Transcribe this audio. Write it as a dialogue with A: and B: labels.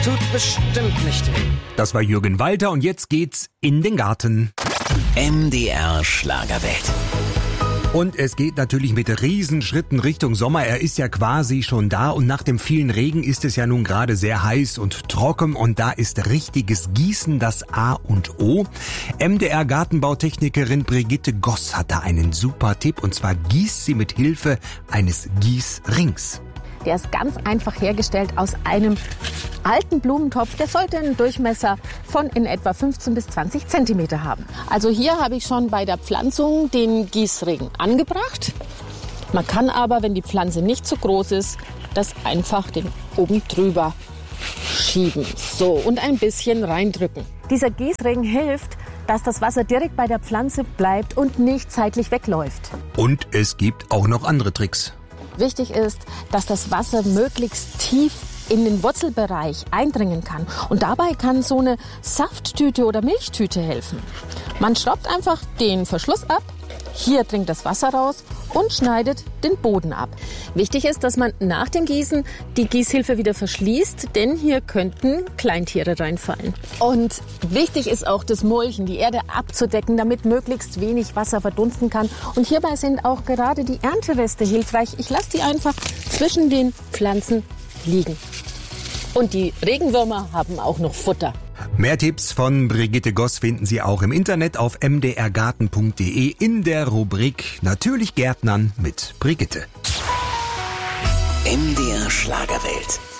A: tut bestimmt nicht weh.
B: Das war Jürgen Walter und jetzt geht's in den Garten.
C: MDR Schlagerwelt.
B: Und es geht natürlich mit Riesenschritten Richtung Sommer. Er ist ja quasi schon da und nach dem vielen Regen ist es ja nun gerade sehr heiß und trocken und da ist richtiges Gießen das A und O. MDR Gartenbautechnikerin Brigitte Goss hat da einen super Tipp und zwar gießt sie mit Hilfe eines Gießrings.
D: Der ist ganz einfach hergestellt aus einem alten Blumentopf. Der sollte einen Durchmesser von in etwa 15 bis 20 Zentimeter haben. Also hier habe ich schon bei der Pflanzung den Gießring angebracht. Man kann aber, wenn die Pflanze nicht zu groß ist, das einfach den oben drüber schieben. So, und ein bisschen reindrücken. Dieser Gießring hilft, dass das Wasser direkt bei der Pflanze bleibt und nicht zeitlich wegläuft.
B: Und es gibt auch noch andere Tricks.
D: Wichtig ist, dass das Wasser möglichst tief in den Wurzelbereich eindringen kann. Und dabei kann so eine Safttüte oder Milchtüte helfen. Man schraubt einfach den Verschluss ab, hier dringt das Wasser raus und schneidet den Boden ab. Wichtig ist, dass man nach dem Gießen die Gießhilfe wieder verschließt, denn hier könnten Kleintiere reinfallen. Und wichtig ist auch das Mulchen, die Erde abzudecken, damit möglichst wenig Wasser verdunsten kann. Und hierbei sind auch gerade die Erntereste hilfreich. Ich lasse die einfach zwischen den Pflanzen liegen. Und die Regenwürmer haben auch noch Futter.
B: Mehr Tipps von Brigitte Goss finden Sie auch im Internet auf mdrgarten.de in der Rubrik Natürlich Gärtnern mit Brigitte.
C: MDR Schlagerwelt.